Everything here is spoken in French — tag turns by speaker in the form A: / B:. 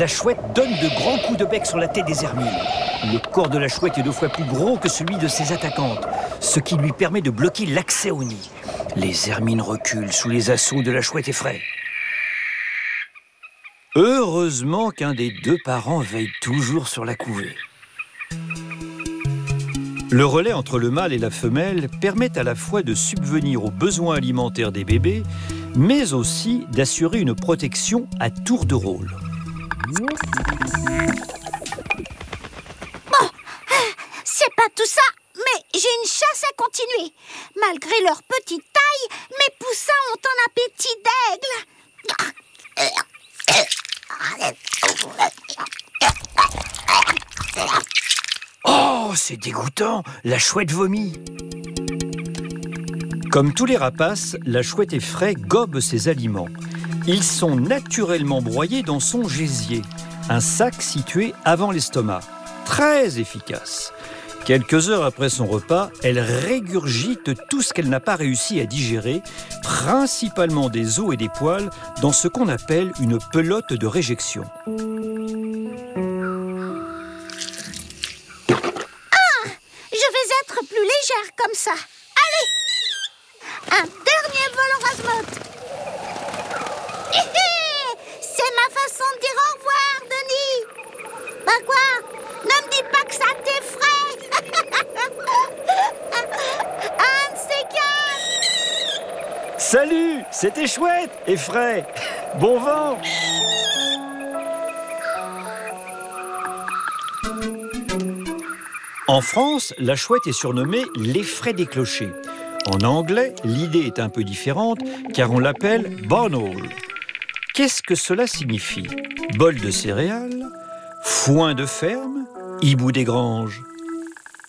A: la chouette donne de grands coups de bec sur la tête des hermines. Le corps de la chouette est 2 fois plus gros que celui de ses attaquantes, ce qui lui permet de bloquer l'accès au nid. Les hermines reculent sous les assauts de la chouette effraie. Heureusement qu'un des 2 parents veille toujours sur la couvée. Le relais entre le mâle et la femelle permet à la fois de subvenir aux besoins alimentaires des bébés, mais aussi d'assurer une protection à tour de rôle.
B: Bon, c'est pas tout ça, mais j'ai une chasse à continuer. Malgré leur petite taille, mes poussins ont un appétit d'aigle.
A: Oh, c'est dégoûtant! La chouette vomit! Comme tous les rapaces, la chouette effraie gobe ses aliments. Ils sont naturellement broyés dans son gésier, un sac situé avant l'estomac. Très efficace. Quelques heures après son repas, elle régurgite tout ce qu'elle n'a pas réussi à digérer, principalement des os et des poils, dans ce qu'on appelle une pelote de réjection.
B: Je vais être plus légère comme ça. Allez! Un dernier vol en rase-motte. C'est ma façon de dire au revoir, Denis. Bah quoi? Ne me dis pas que ça t'effraie. Un de ces 4.
A: Salut! C'était chouette, effraie! Bon vent! En France, la chouette est surnommée l'effraie des clochers. En anglais, l'idée est un peu différente car on l'appelle barn owl. Qu'est-ce que cela signifie? Bol de céréales? Foin de ferme? Hibou des granges?